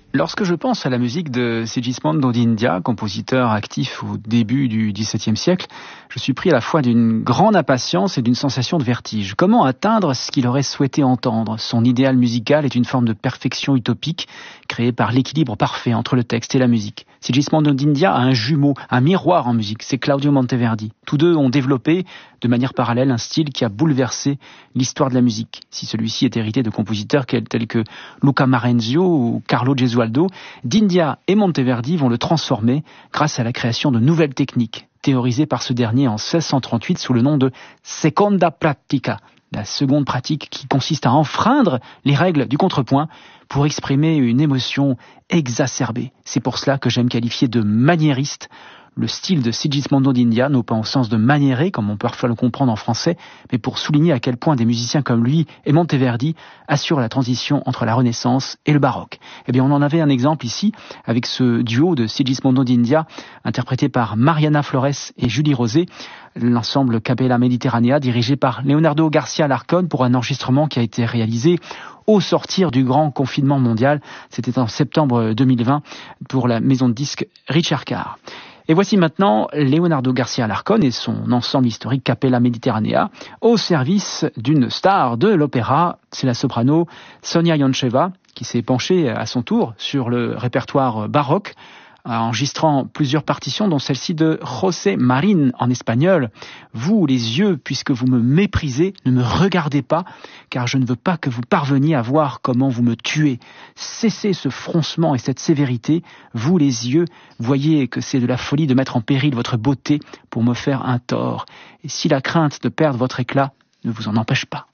Lorsque je pense à la musique de Sigismondo d'India, compositeur actif au début du XVIIe siècle, je suis pris à la fois d'une grande impatience et d'une sensation de vertige. Comment atteindre ce qu'il aurait souhaité entendre? Son idéal musical est une forme de perfection utopique créée par l'équilibre parfait entre le texte et la musique. Sigismondo d'India a un jumeau, un miroir en musique, c'est Claudio Monteverdi. Tous deux ont développé de manière parallèle un style qui a bouleversé l'histoire de la musique. Si celui-ci est hérité de compositeurs tels que Luca Marenzio ou Carlo Gesualdo, d'India et Monteverdi vont le transformer grâce à la création de nouvelles techniques, théorisées par ce dernier en 1638 sous le nom de seconda pratica, la seconde pratique qui consiste à enfreindre les règles du contrepoint pour exprimer une émotion exacerbée. C'est pour cela que j'aime qualifier de maniériste le style de Sigismondo d'India, non pas au sens de maniérer, comme on peut parfois le comprendre en français, mais pour souligner à quel point des musiciens comme lui et Monteverdi assurent la transition entre la Renaissance et le baroque. Eh bien, on en avait un exemple ici, avec ce duo de Sigismondo d'India, interprété par Mariana Flores et Julie Rosé, l'ensemble Capella Mediterranea, dirigé par Leonardo Garcia Alarcón, pour un enregistrement qui a été réalisé au sortir du grand confinement mondial. C'était en septembre 2020 pour la maison de disques Richard Carr. Et voici maintenant Leonardo Garcia Alarcón et son ensemble historique Capella Mediterranea au service d'une star de l'opéra, c'est la soprano Sonia Yoncheva, qui s'est penchée à son tour sur le répertoire baroque, enregistrant plusieurs partitions, dont celle-ci de José Marín en espagnol. Vous, les yeux, puisque vous me méprisez, ne me regardez pas, car je ne veux pas que vous parveniez à voir comment vous me tuez. Cessez ce froncement et cette sévérité. Vous, les yeux, voyez que c'est de la folie de mettre en péril votre beauté pour me faire un tort. Et si la crainte de perdre votre éclat ne vous en empêche pas.